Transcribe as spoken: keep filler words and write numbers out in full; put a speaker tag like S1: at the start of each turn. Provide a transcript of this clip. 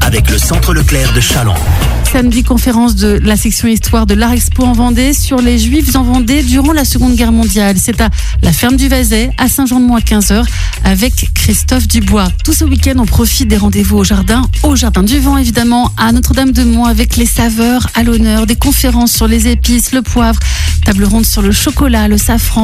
S1: avec le Centre Leclerc de Châlons.
S2: Samedi, conférence de la section Histoire de l'Art Expo en Vendée sur les Juifs en Vendée durant la Seconde Guerre mondiale. C'est à la ferme du Vazet, à Saint-Jean-de-Mont à quinze heures, avec Christophe Dubois. Tout ce week-end, on profite des rendez-vous au jardin, au Jardin du Vent évidemment, à Notre-Dame-de-Mont avec les saveurs à l'honneur, des conférences sur les épices, le poivre, table ronde sur le chocolat, le safran.